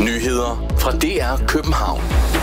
Nyheder fra DR København.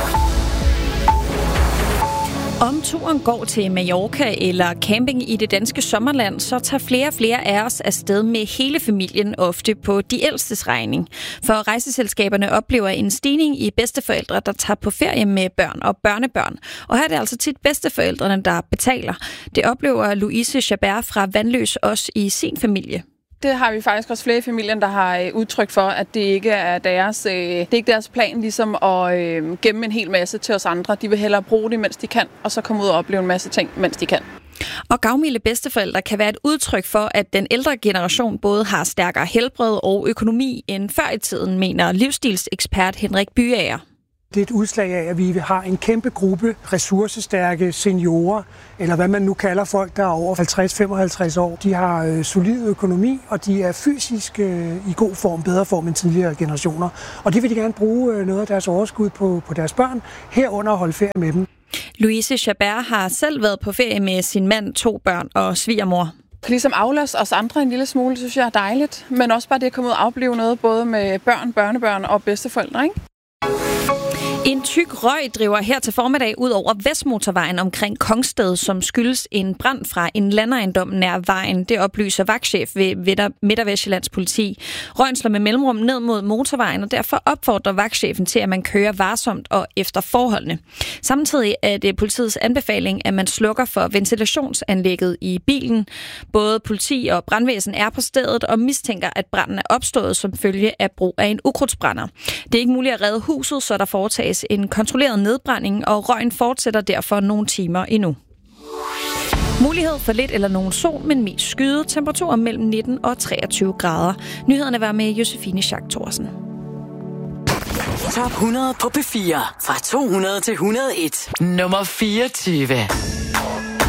Om turen går til Mallorca eller camping i det danske sommerland, så tager flere og flere af os afsted med hele familien, ofte på de ældstes regning. For rejseselskaberne oplever en stigning i bedsteforældre, der tager på ferie med børn og børnebørn. Og her er det altså tit bedsteforældrene, der betaler. Det oplever Louise Chabert fra Vandløs også i sin familie. Det har vi faktisk også flere i familien, der har udtrykt for, at det ikke er deres plan ligesom at gemme en hel masse til os andre. De vil hellere bruge det, mens de kan, og så komme ud og opleve en masse ting, mens de kan. Og gavmilde bedsteforældre kan være et udtryk for, at den ældre generation både har stærkere helbred og økonomi end før i tiden, mener livsstilsekspert Henrik Byager. Det er et udslag af, at vi har en kæmpe gruppe ressourcestærke seniorer, eller hvad man nu kalder folk, der er over 50-55 år. De har solid økonomi, og de er fysisk i god form, bedre form end tidligere generationer. Og det vil de gerne bruge noget af deres overskud på deres børn, herunder at holde ferie med dem. Louise Chabert har selv været på ferie med sin mand, 2 børn og svigermor. Ligesom aflaste os andre en lille smule, synes jeg er dejligt. Men også bare det at komme ud og opleve noget, både med børn, børnebørn og bedsteforældre, ikke? En tyk røg driver her til formiddag ud over Vestmotorvejen omkring Kongsted, som skyldes en brand fra en landejendom nær vejen. Det oplyser vagtchef ved Midt- og Vestsjællands politi. Røgen slår med mellemrum ned mod motorvejen, og derfor opfordrer vagtchefen til, at man kører varsomt og efter forholdene. Samtidig er det politiets anbefaling, at man slukker for ventilationsanlægget i bilen. Både politi og brandvæsen er på stedet og mistænker, at branden er opstået som følge af brug af en ukrudtsbrænder. Det er ikke muligt at redde huset, så der foretages en kontrolleret nedbrænding, og røgen fortsætter derfor nogle timer endnu. Mulighed for lidt eller nogen sol, men mest skyde. Temperaturer mellem 19 og 23 grader. Nyhederne var med Josefine Schack Thorsen. Top 100 på P4. Fra 200 til 101. Nummer 24.